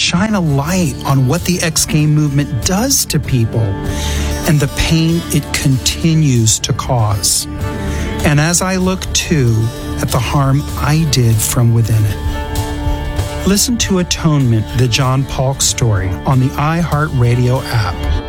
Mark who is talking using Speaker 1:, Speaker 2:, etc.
Speaker 1: shine a light on what the X-Game movement does to people and the pain it continues to cause. And as I look too at the harm I did from within it. Listen to Atonement, the John Paulk story on the iHeartRadio app.